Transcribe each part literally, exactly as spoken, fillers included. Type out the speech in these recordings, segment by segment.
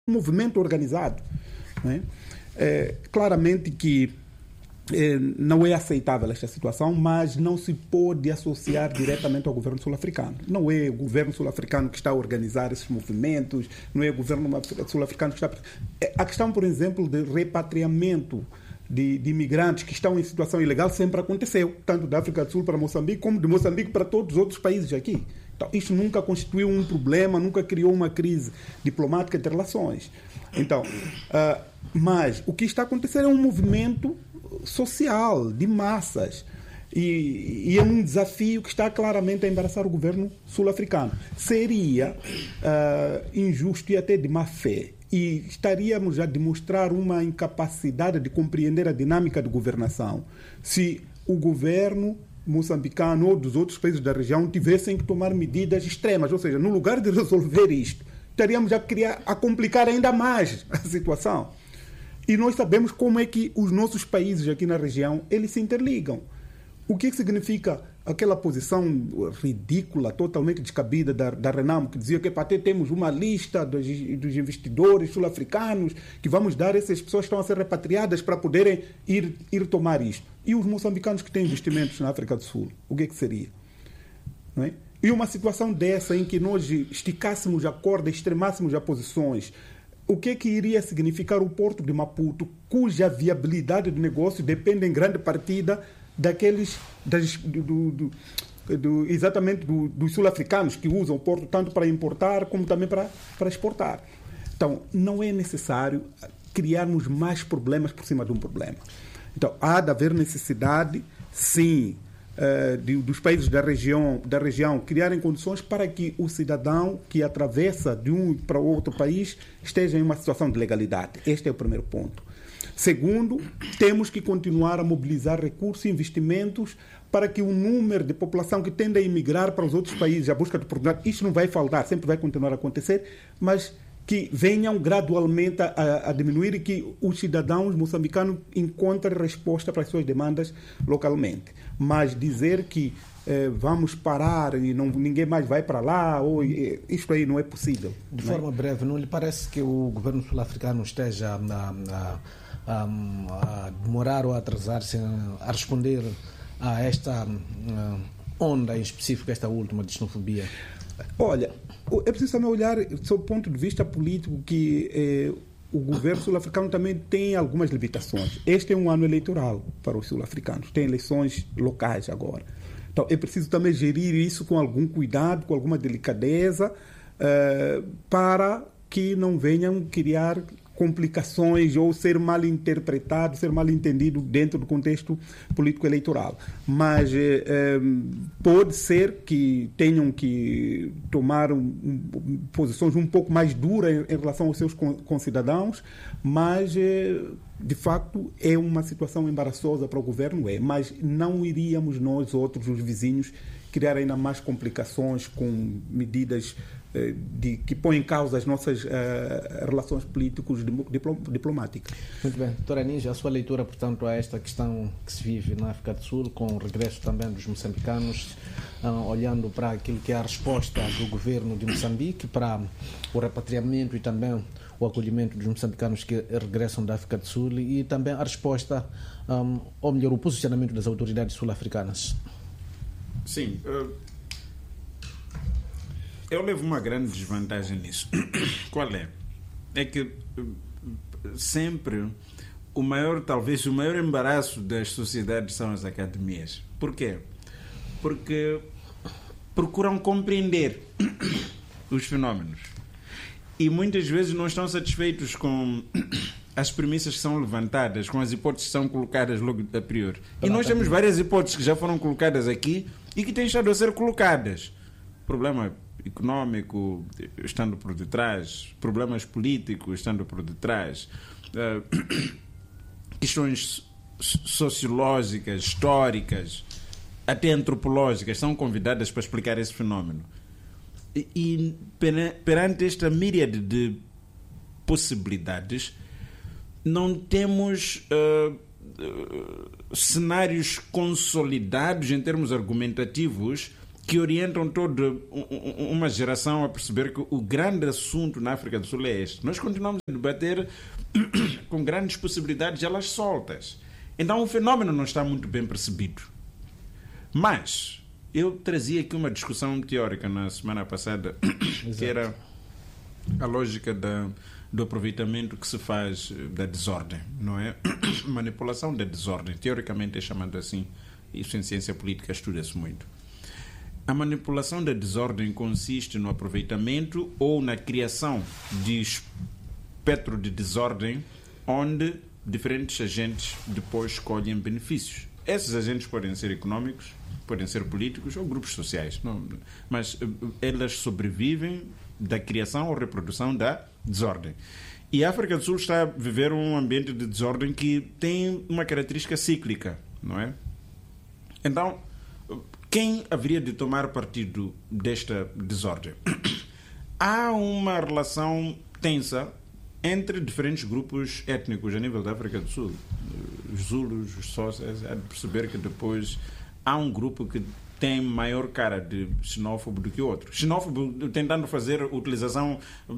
um movimento organizado. Não é? É, claramente que é, não é aceitável esta situação, mas não se pode associar diretamente ao governo sul-africano. Não é o governo sul-africano que está a organizar esses movimentos, não é o governo sul-africano que está... A questão, por exemplo, de repatriamento de, de imigrantes que estão em situação ilegal sempre aconteceu, tanto da África do Sul para Moçambique, como de Moçambique para todos os outros países aqui. Então, isto nunca constituiu um problema, nunca criou uma crise diplomática de relações. Então, uh, mas o que está acontecendo é um movimento social, de massas. E, e é um desafio que está claramente a embaraçar o governo sul-africano. Seria uh, injusto e até de má fé. E estaríamos a demonstrar uma incapacidade de compreender a dinâmica de governação se o governo moçambicano ou dos outros países da região tivessem que tomar medidas extremas. Ou seja, no lugar de resolver isto, estaríamos a, criar, a complicar ainda mais a situação. E nós sabemos como é que os nossos países aqui na região, eles se interligam. O que significa aquela posição ridícula, totalmente descabida da, da Renamo, que dizia que até temos uma lista dos, dos investidores sul-africanos que vamos dar a essas pessoas que estão a ser repatriadas para poderem ir, ir tomar isto. E os moçambicanos que têm investimentos na África do Sul, o que é que seria? Não é? E uma situação dessa em que nós esticássemos a corda, extremássemos as posições, o que é que iria significar o Porto de Maputo, cuja viabilidade de negócio depende em grande partida daqueles, das, do, do, do, do, exatamente do, dos sul-africanos que usam o Porto tanto para importar como também para, para exportar. Então, não é necessário criarmos mais problemas por cima de um problema. Então, há de haver necessidade, sim, De, dos países da região, da região criarem condições para que o cidadão que atravessa de um para outro país esteja em uma situação de legalidade. Este é o primeiro ponto. Segundo, temos que continuar a mobilizar recursos e investimentos para que o número de população que tende a emigrar para os outros países, a busca de oportunidade, isto não vai faltar, sempre vai continuar a acontecer, mas que venham gradualmente a, a diminuir e que os cidadãos moçambicanos encontrem resposta para as suas demandas localmente. Mas dizer que eh, vamos parar e não, ninguém mais vai para lá, ou, eh, isto aí não é possível. De não forma é? breve, não lhe parece que o governo sul-africano esteja a, a, a, a demorar ou a atrasar-se a responder a esta a onda em específico, esta última de xenofobia? Olha, é preciso também olhar, sob o ponto de vista político, que eh, o governo sul-africano também tem algumas limitações. Este é um ano eleitoral para os sul-africanos. Tem eleições locais agora. Então, é preciso também gerir isso com algum cuidado, com alguma delicadeza, eh, para que não venham criar complicações ou ser mal interpretado, ser mal entendido dentro do contexto político-eleitoral. Mas eh, eh, pode ser que tenham que tomar um, um, posições um pouco mais duras em, em relação aos seus concidadãos, mas eh, de facto é uma situação embaraçosa para o governo, é, mas não iríamos nós outros, os vizinhos, criar ainda mais complicações com medidas De, que põe em causa as nossas uh, relações políticos diplomáticas. Muito bem. Doutora Ninja, a sua leitura, portanto, a esta questão que se vive na África do Sul, com o regresso também dos moçambicanos, uh, olhando para aquilo que é a resposta do governo de Moçambique para o repatriamento e também o acolhimento dos moçambicanos que regressam da África do Sul e também a resposta, um, ou melhor, o posicionamento das autoridades sul-africanas. Sim, uh... eu levo uma grande desvantagem nisso. Qual é? É que sempre o maior, talvez o maior embaraço das sociedades são as academias. Por quê? Porque procuram compreender os fenómenos e muitas vezes não estão satisfeitos com as premissas que são levantadas, com as hipóteses que são colocadas logo a priori. E nós temos várias hipóteses que já foram colocadas aqui e que têm estado a ser colocadas. Problema econômico estando por detrás, problemas políticos estando por detrás, uh, questões sociológicas, históricas, até antropológicas, são convidadas para explicar esse fenómeno. E, e perante esta míriade de possibilidades, não temos uh, uh, cenários consolidados em termos argumentativos que orientam toda uma geração a perceber que o grande assunto na África do Sul é este. Nós continuamos a debater com grandes possibilidades, elas soltas. Então o fenómeno não está muito bem percebido. Mas eu trazia aqui uma discussão teórica na semana passada, que era a lógica da, do aproveitamento que se faz da desordem, não é? Manipulação da desordem, teoricamente é chamado assim, isso em ciência política estuda-se muito. A manipulação da desordem consiste no aproveitamento ou na criação de espectro de desordem onde diferentes agentes depois colhem benefícios. Esses agentes podem ser económicos, podem ser políticos ou grupos sociais, não, mas elas sobrevivem da criação ou reprodução da desordem. E a África do Sul está a viver um ambiente de desordem que tem uma característica cíclica, não é? Então, quem haveria de tomar partido desta desordem? Há uma relação tensa entre diferentes grupos étnicos a nível da África do Sul. Os Zulus, os Xhosas, há de perceber que depois há um grupo que tem maior cara de xenófobo do que outro. Xenófobo tentando fazer utilização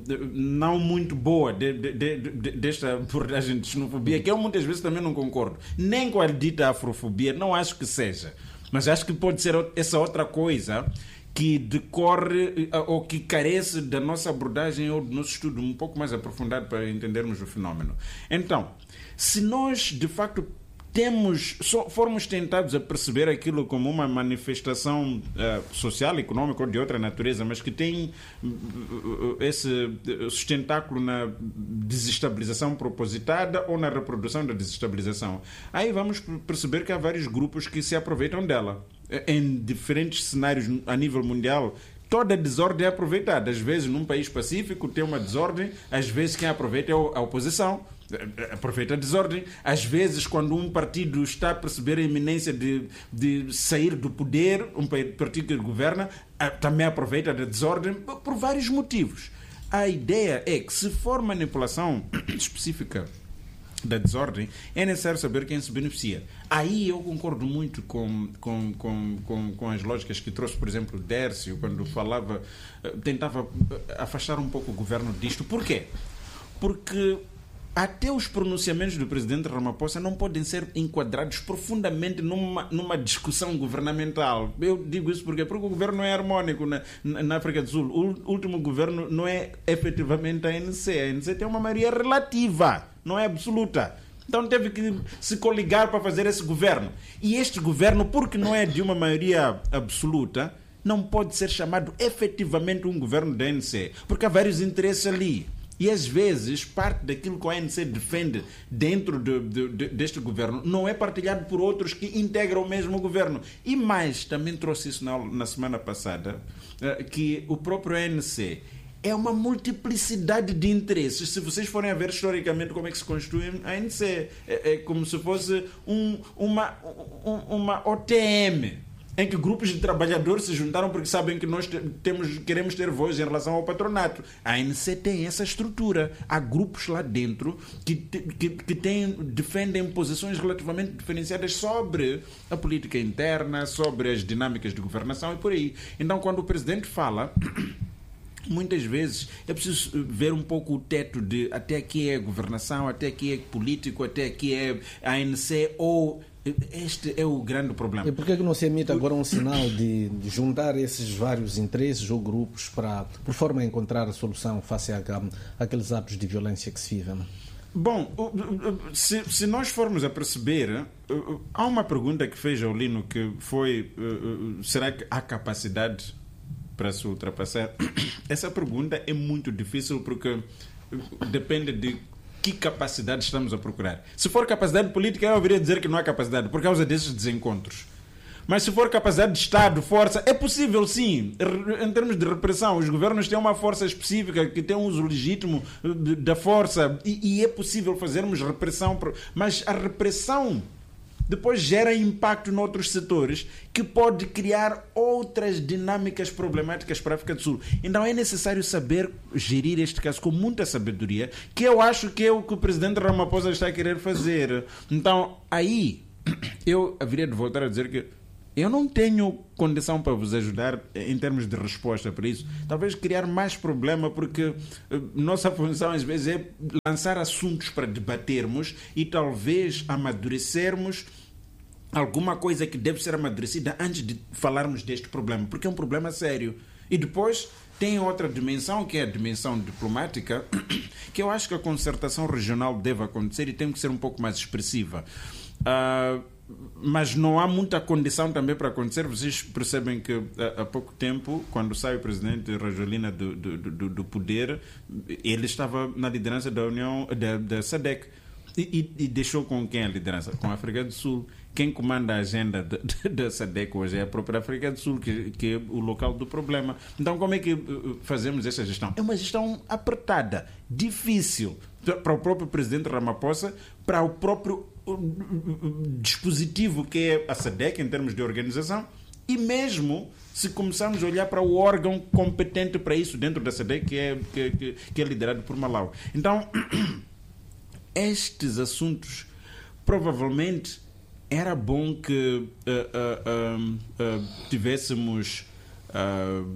não muito boa de, de, de, de, desta abordagem de xenofobia, que eu muitas vezes também não concordo. Nem com a dita afrofobia, não acho que seja. Mas acho que pode ser essa outra coisa que decorre ou que carece da nossa abordagem ou do nosso estudo um pouco mais aprofundado para entendermos o fenómeno. Então, se nós de facto temos, só formos tentados a perceber aquilo como uma manifestação uh, social, económica ou de outra natureza, mas que tem uh, esse sustentáculo na desestabilização propositada ou na reprodução da desestabilização, aí vamos perceber que há vários grupos que se aproveitam dela. Em diferentes cenários a nível mundial, toda desordem é aproveitada. Às vezes, num país pacífico, tem uma desordem, às vezes quem aproveita é a oposição, aproveita a desordem. Às vezes, quando um partido está a perceber a iminência de, de sair do poder, um partido que governa, também aproveita da desordem, por vários motivos. A ideia é que, se for manipulação específica da desordem, é necessário saber quem se beneficia. Aí eu concordo muito com, com, com, com, com as lógicas que trouxe, por exemplo, o Dércio, quando falava, tentava afastar um pouco o governo disto. Por quê? Porque até os pronunciamentos do presidente Ramaphosa não podem ser enquadrados profundamente numa, numa discussão governamental. Eu digo isso porque, porque o governo não é harmônico na, na África do Sul. O último governo não é efetivamente a A N C. A A N C tem uma maioria relativa, não é absoluta. Então teve que se coligar para fazer esse governo. E este governo, porque não é de uma maioria absoluta, não pode ser chamado efetivamente um governo da A N C, porque há vários interesses ali. E às vezes parte daquilo que a A N C defende dentro de, de, de, deste governo não é partilhado por outros que integram o mesmo governo. E mais, também trouxe isso na, na semana passada, que o próprio A N C é uma multiplicidade de interesses. Se vocês forem a ver historicamente como é que se constitui a A N C, é, é como se fosse um, uma, um, uma O T M, em que grupos de trabalhadores se juntaram porque sabem que nós temos, queremos ter voz em relação ao patronato. A A N C tem essa estrutura. Há grupos lá dentro que, que, que têm, defendem posições relativamente diferenciadas sobre a política interna, sobre as dinâmicas de governação e por aí. Então, quando o presidente fala, muitas vezes é preciso ver um pouco o teto de até aqui é governação, até aqui é político, até aqui é A N C ou... Este é o grande problema. E por que não se emite agora um sinal de, de juntar esses vários interesses ou grupos para, por forma a encontrar a solução face a, a aqueles atos de violência que se vivem? Bom, se, se nós formos a perceber, há uma pergunta que fez ao Lino que foi: será que há capacidade para se ultrapassar? Essa pergunta é muito difícil porque depende de que capacidade estamos a procurar. Se for capacidade política, eu deveria dizer que não há capacidade, por causa desses desencontros. Mas se for capacidade de Estado, força, é possível sim. Em termos de repressão, os governos têm uma força específica que tem um uso legítimo da força e, e é possível fazermos repressão, mas a repressão depois gera impacto noutros setores que pode criar outras dinâmicas problemáticas para a África do Sul. Então é necessário saber gerir este caso com muita sabedoria, que eu acho que é o que o presidente Ramaphosa está a querer fazer. Então aí eu haveria de voltar a dizer que Eu não tenho condição para vos ajudar em termos de resposta para isso. Talvez criar mais problema, porque nossa função às vezes é lançar assuntos para debatermos e talvez amadurecermos alguma coisa que deve ser amadurecida antes de falarmos deste problema, porque é um problema sério. E depois tem outra dimensão, que é a dimensão diplomática, que eu acho que a concertação regional deve acontecer e tem que ser um pouco mais expressiva. Uh, mas não há muita condição também para acontecer. Vocês percebem que há pouco tempo, quando sai o presidente Rajoelina do, do, do, do poder, ele estava na liderança da União da, da SADC e, e, e deixou com quem a liderança? Com a África do Sul. Quem comanda a agenda da SADC hoje é a própria África do Sul, que, que é o local do problema. Então, como é que fazemos essa gestão? É uma gestão apertada, difícil para o próprio presidente Ramaphosa, para o próprio dispositivo que é a SADC em termos de organização, e mesmo se começarmos a olhar para o órgão competente para isso dentro da SADC, que é, que, que é liderado por Malawi. Então, estes assuntos provavelmente era bom que uh, uh, uh, uh, tivéssemos uh,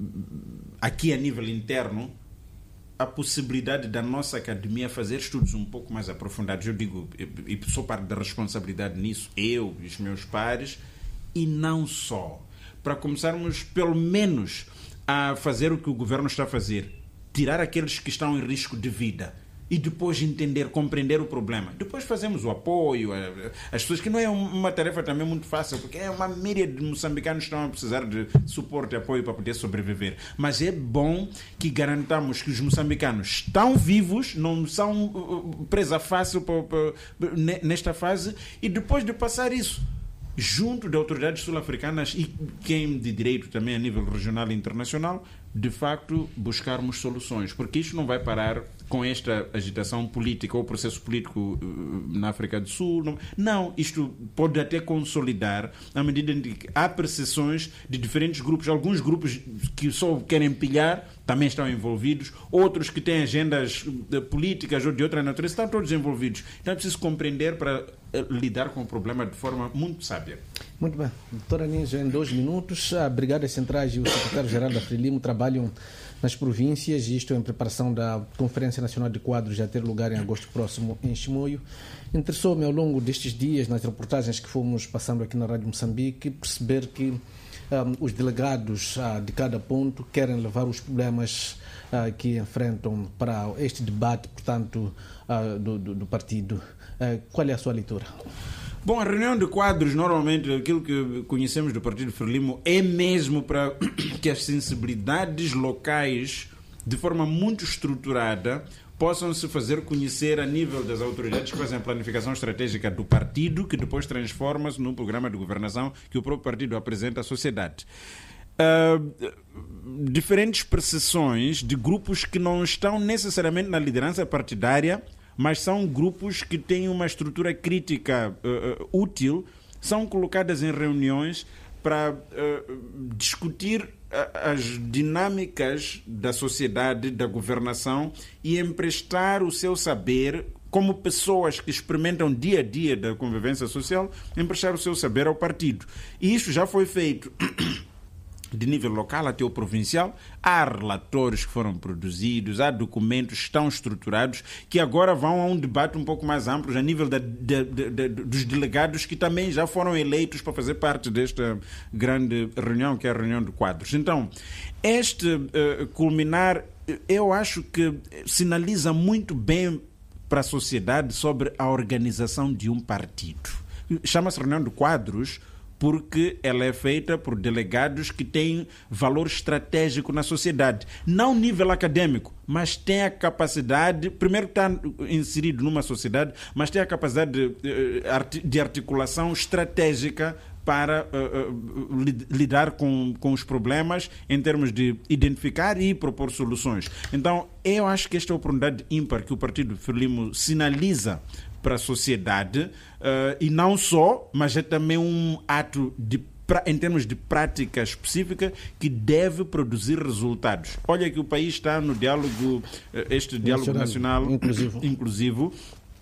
aqui a nível interno a possibilidade da nossa academia fazer estudos um pouco mais aprofundados. Eu digo, e sou parte da responsabilidade nisso, eu e os meus pares, e não só. Para começarmos, pelo menos, a fazer o que o governo está a fazer. Tirar aqueles que estão em risco de vida. E depois entender, compreender o problema. Depois fazemos o apoio às pessoas, que não é uma tarefa também muito fácil, porque é uma míria de moçambicanos que estão a precisar de suporte e apoio para poder sobreviver. Mas é bom que garantamos que os moçambicanos estão vivos, não são presa fácil para, para, nesta fase, e depois de passar isso, junto de autoridades sul-africanas e quem de direito também a nível regional e internacional, de facto buscarmos soluções, porque isto não vai parar com esta agitação política ou processo político na África do Sul. Não, não, isto pode até consolidar à medida em que há percepções de diferentes grupos. Alguns grupos que só querem pilhar também estão envolvidos, outros que têm agendas políticas ou de outra natureza estão todos envolvidos. Então é preciso compreender para lidar com o problema de forma muito sábia. Muito bem. Doutora Ninja, em dois minutos, a Brigada Centrais e o secretário-geral da Frelimo trabalham nas províncias, e isto em preparação da Conferência Nacional de Quadros a ter lugar em agosto próximo em Chimoio. Interessou-me ao longo destes dias, nas reportagens que fomos passando aqui na Rádio Moçambique, perceber que um, os delegados uh, de cada ponto querem levar os problemas uh, que enfrentam para este debate, portanto, uh, do, do, do partido. Uh, qual é a sua leitura? Bom, a reunião de quadros, normalmente, aquilo que conhecemos do Partido Frelimo, é mesmo para que as sensibilidades locais, de forma muito estruturada, possam se fazer conhecer a nível das autoridades que fazem a planificação estratégica do partido, que depois transforma-se num programa de governação que o próprio partido apresenta à sociedade. Uh, diferentes percepções de grupos que não estão necessariamente na liderança partidária, mas são grupos que têm uma estrutura crítica uh, uh, útil, são colocadas em reuniões para uh, discutir uh, as dinâmicas da sociedade, da governação, e emprestar o seu saber, como pessoas que experimentam dia a dia da convivência social, emprestar o seu saber ao partido. E isso já foi feito de nível local até o provincial. Há relatórios que foram produzidos, há documentos que estão estruturados, que agora vão a um debate um pouco mais amplo a nível da, de, de, de, dos delegados que também já foram eleitos para fazer parte desta grande reunião, que é a reunião de quadros. Então, este uh, culminar, eu acho que sinaliza muito bem para a sociedade sobre a organização de um partido. Chama-se reunião de quadros porque ela é feita por delegados que têm valor estratégico na sociedade. Não nível acadêmico, mas tem a capacidade, primeiro está inserido numa sociedade, mas tem a capacidade de, de articulação estratégica para uh, uh, lidar com, com os problemas em termos de identificar e propor soluções. Então, eu acho que esta é a oportunidade ímpar que o Partido Frelimo sinaliza para a sociedade, uh, e não só, mas é também um ato de, em termos de prática específica, que deve produzir resultados. Olha que o país está no diálogo, este diálogo nacional, nacional inclusivo. inclusivo,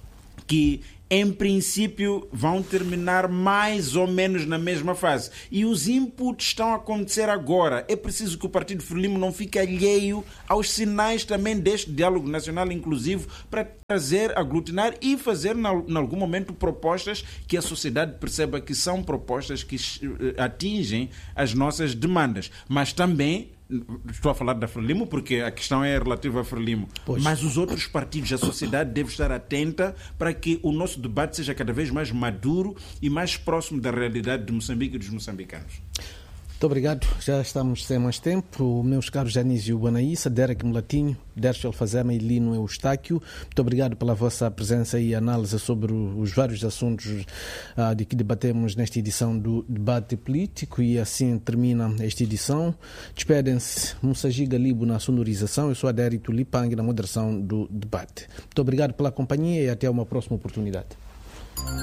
que em princípio vão terminar mais ou menos na mesma fase. E os inputs estão a acontecer agora. É preciso que o Partido Frelimo não fique alheio aos sinais também deste diálogo nacional inclusivo para trazer, aglutinar e fazer, em algum momento, propostas que a sociedade perceba que são propostas que atingem as nossas demandas. Mas também, estou a falar da Frelimo porque a questão é relativa a Frelimo, pois. Mas os outros partidos, a sociedade deve estar atenta para que o nosso debate seja cada vez mais maduro e mais próximo da realidade de Moçambique e dos moçambicanos. Muito obrigado. Já estamos sem mais tempo. Meus caros Anísio Bonaíssa, Derek Mulatinho, Dershel Fazema e Lino Eustáquio, muito obrigado pela vossa presença e análise sobre os vários assuntos uh, de que debatemos nesta edição do Debate Político, e assim termina esta edição. Despedem-se Mussaji Galibo na sonorização, eu sou Adérito Lipang na moderação do debate. Muito obrigado pela companhia e até uma próxima oportunidade.